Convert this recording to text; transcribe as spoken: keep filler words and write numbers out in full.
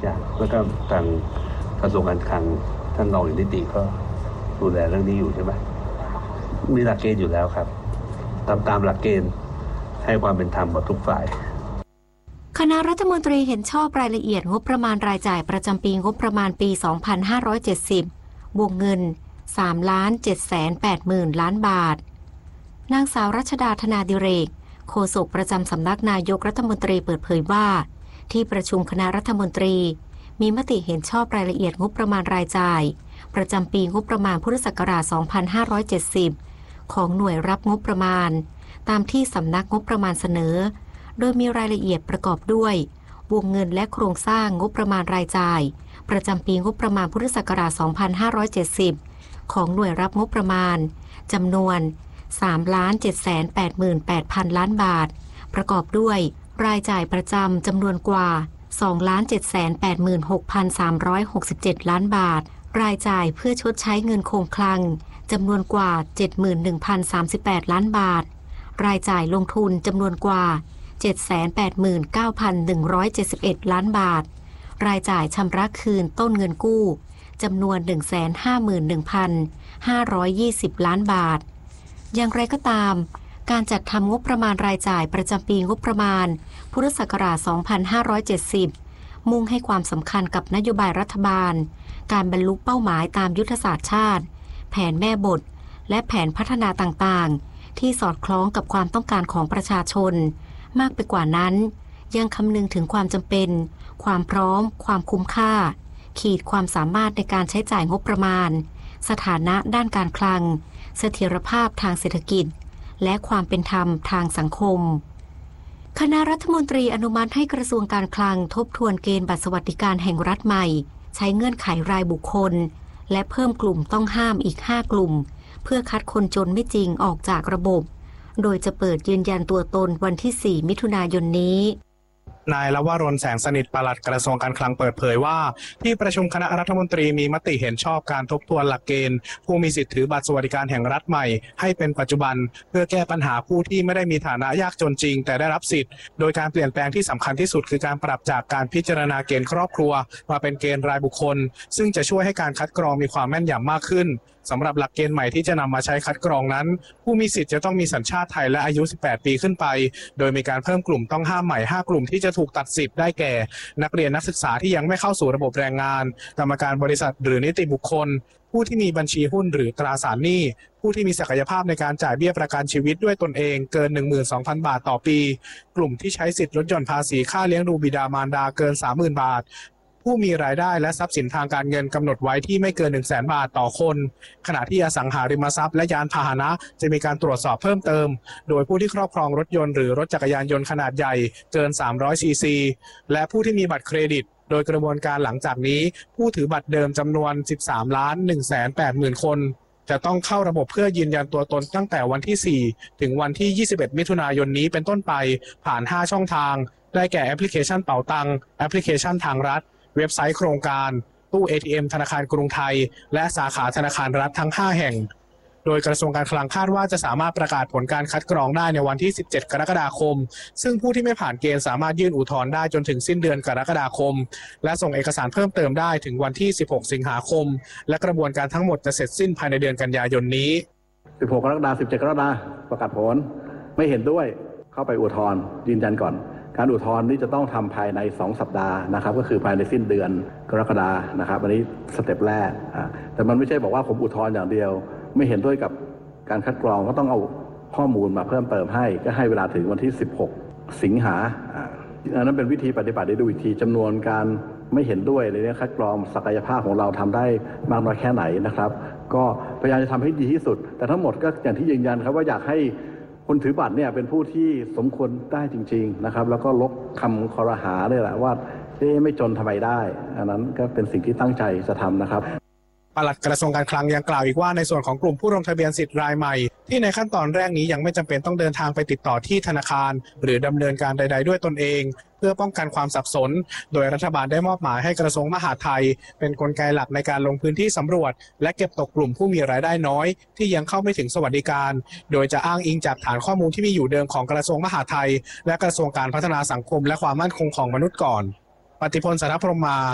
อย่างแล้วก็ทางกระทรวงการคลังท่านรองนิติก็ดูแลเรื่องนี้อยู่ใช่ไหมมีหลักเกณฑ์อยู่แล้วครับตามตามหลักเกณฑ์ให้ความเป็นธรรมกับทุกฝ่ายคณะรัฐมนตรีเห็นชอบรายละเอียดงบประมาณรายจ่ายประจำปีงบประมาณปี สองพันห้าร้อยเจ็ดสิบ วงเงิน สามล้านเจ็ดแสนแปดหมื่น ล้านบาทนางสาวรัชดาธนาดิเรกโฆษกประจำสำนักนายกรัฐมนตรีเปิดเผยว่าที่ประชุมคณะรัฐมนตรีมีมติเห็นชอบรายละเอียดงบประมาณรายจ่ายประจำปีงบประมาณพุทธศักราช สองพันห้าร้อยเจ็ดสิบ ของหน่วยรับงบประมาณตามที่สำนักงบประมาณเสนอโดยมีรายละเอียดประกอบด้วยวงเงินและโครงสร้างงบประมาณรายจ่ายประจำปีงบประมาณพุทธศักราช สองพันห้าร้อยเจ็ดสิบ ของหน่วยรับงบประมาณจำนวน สามล้านเจ็ดแสนแปดหมื่นแปดพัน ล้านบาทประกอบด้วยรายจ่ายประจำจำนวนกว่า สองล้านเจ็ดแสนแปดหมื่นหกพันสามร้อยหกสิบเจ็ด ล้านบาทรายจ่ายเพื่อชดใช้เงินคงคลังจำนวนกว่า เจ็ดหมื่นหนึ่งพันสามสิบแปด ล้านบาทรายจ่ายลงทุนจำนวนกว่า เจ็ดแสนแปดหมื่นเก้าพันหนึ่งร้อยเจ็ดสิบเอ็ด ล้านบาทรายจ่ายชำระคืนต้นเงินกู้จำนวน หนึ่งแสนห้าหมื่นหนึ่งพันห้าร้อยยี่สิบ ล้านบาทอย่างไรก็ตามการจัดทำงบประมาณรายจ่ายประจำปีงบประมาณพุทธศักราช สองพันห้าร้อยเจ็ดสิบ มุ่งให้ความสำคัญกับนโยบายรัฐบาลการบรรลุเป้าหมายตามยุทธศาสตร์ชาติแผนแม่บทและแผนพัฒนาต่างๆที่สอดคล้องกับความต้องการของประชาชนมากไปกว่านั้นยังคำนึงถึงความจำเป็นความพร้อมความคุ้มค่าขีดความสามารถในการใช้จ่ายงบประมาณสถานะด้านการคลังเสถียรภาพทางเศรษฐกิจและความเป็นธรรมทางสังคมคณะรัฐมนตรีอนุมัติให้กระทรวงการคลังทบทวนเกณฑ์บัตรสวัสดิการแห่งรัฐใหม่ใช้เงื่อนไขรายบุคคลและเพิ่มกลุ่มต้องห้ามอีกห้ากลุ่มเพื่อคัดคนจนไม่จริงออกจากระบบโดยจะเปิดยืนยันตัวตนวันที่สี่มิถุนายนนี้นายลวรนแสงสนิทปลัดกระทรวงการคลังเปิดเผยว่าที่ประชุมคณะรัฐมนตรีมีมติเห็นชอบการทบทวนหลักเกณฑ์ผู้มีสิทธิถือบัตรสวัสดิการแห่งรัฐใหม่ให้เป็นปัจจุบันเพื่อแก้ปัญหาผู้ที่ไม่ได้มีฐานะยากจนจริงแต่ได้รับสิทธิ์โดยการเปลี่ยนแปลงที่สำคัญที่สุดคือการปรับจากการพิจารณาเกณฑ์ครอบครัวมาเป็นเกณฑ์รายบุคคลซึ่งจะช่วยให้การคัดกรองมีความแม่นยำมากขึ้นสำหรับหลักเกณฑ์ใหม่ที่จะนำมาใช้คัดกรองนั้นผู้มีสิทธิ์จะต้องมีสัญชาติไทยและอายุสิบแปดปีขึ้นไปโดยมีการเพิ่มกลุ่มต้องห้ามใหม่ห้ากลุ่มที่จะถูกตัดสิทธิ์ได้แก่นักเรียนนักศึกษาที่ยังไม่เข้าสู่ระบบแรงงานกรรมการบริษัทหรือนิติบุคคลผู้ที่มีบัญชีหุ้นหรือตราสารหนี้ผู้ที่มีศักยภาพในการจ่ายเบี้ยประกันชีวิตด้วยตนเองเกิน หนึ่งหมื่นสองพัน บาทต่อปีกลุ่มที่ใช้สิทธิ์ลดหย่อนภาษีค่าเลี้ยงดูบิดามารดาเกิน สามหมื่น บาทผู้มีรายได้และทรัพย์สินทางการเงินกำหนดไว้ที่ไม่เกิน หนึ่งแสน บาทต่อคนขณะที่อสังหาริมทรัพย์และยานพาหนะจะมีการตรวจสอบเพิ่มเติมโดยผู้ที่ครอบครองรถยนต์หรือรถจักรยานยนต์ขนาดใหญ่เกิน สามร้อย ซี ซี และผู้ที่มีบัตรเครดิตโดยกระบวนการหลังจากนี้ผู้ถือบัตรเดิมจำนวน สิบสามล้านหนึ่งแสนแปดหมื่น คนจะต้องเข้าระบบเพื่อยืนยันตัวตนตั้งแต่วันที่สี่ถึงวันที่ยี่สิบเอ็ดมิถุนายนนี้เป็นต้นไปผ่านห้าช่องทางได้แก่แอปพลิเคชันเป๋าตังแอปพลิเคชันทางรัฐเว็บไซต์โครงการตู้ เอ ที เอ็ม ธนาคารกรุงไทยและสาขาธนาคารรัฐทั้งห้าแห่งโดยกระทรวงการคลังคาดว่าจะสามารถประกาศผลการคัดกรองได้ในวันที่สิบเจ็ดกรกฎาคมซึ่งผู้ที่ไม่ผ่านเกณฑ์สามารถยื่นอุทธรณ์ได้จนถึงสิ้นเดือนกรกฎาคมและส่งเอกสารเพิ่มเติมได้ถึงวันที่สิบหกสิงหาคมและกระบวนการทั้งหมดจะเสร็จสิ้นภายในเดือนกันยายนนี้สิบหกกรกฎาคมสิบเจ็ดกรกฎาคมประกาศผลไม่เห็นด้วยเข้าไปอุทธรณ์ยืนยันก่อนการอุทธรณ์นี้จะต้องทำภายในสองสัปดาห์นะครับก็คือภายในสิ้นเดือนกรกฎาคมนะครับอันนี้สเต็ปแรกแต่มันไม่ใช่บอกว่าผมอุทธรณ์อย่างเดียวไม่เห็นด้วยกับการคัดกรองก็ต้องเอาข้อมูลมาเพิ่มเติมให้ก็ให้เวลาถึงวันที่สิบหกสิงหาอันนั้นเป็นวิธีปฏิบัติได้ดูอีกทีจำนวนการไม่เห็นด้วยในเรื่องคัดกรองศักยภาพของเราทำได้มากน้อยแค่ไหนนะครับก็พยายามจะทำให้ดีที่สุดแต่ทั้งหมดก็อย่างที่ยืนยันครับว่าอยากให้คนถือบัตรเนี่ยเป็นผู้ที่สมควรได้จริงๆนะครับแล้วก็ลบคำคอรหาเลยแหละว่าเอ๊ะไม่จนทำไมได้อันนั้นก็เป็นสิ่งที่ตั้งใจจะทำนะครับปลัดกระทรวงการคลังยังกล่าวอีกว่าในส่วนของกลุ่มผู้ลงทะเบียนสิทธิ์รายใหม่ที่ในขั้นตอนแรกนี้ยังไม่จำเป็นต้องเดินทางไปติดต่อที่ธนาคารหรือดำเนินการใดๆด้วยตนเองเพื่อป้องกันความสับสนโดยรัฐบาลได้มอบหมายให้กระทรวงมหาดไทยเป็นกลไกหลักในการลงพื้นที่สำรวจและเก็บตกกลุ่มผู้มีรายได้น้อยที่ยังเข้าไม่ถึงสวัสดิการโดยจะอ้างอิงจากฐานข้อมูลที่มีอยู่เดิมของกระทรวงมหาดไทยและกระทรวงการพัฒนาสังคมและความมั่นคงของมนุษย์ก่อนปฏิพล สัทธพรหมา